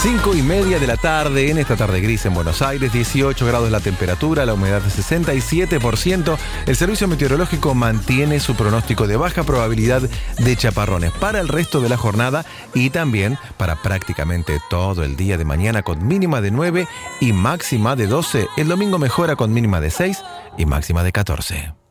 5:30 de la tarde, en esta tarde gris en Buenos Aires, 18 grados la temperatura, la humedad de 67%. El servicio meteorológico mantiene su pronóstico de baja probabilidad de chaparrones para el resto de la jornada y también para prácticamente todo el día de mañana, con mínima de 9 y máxima de 12. El domingo mejora con mínima de 6 y máxima de 14.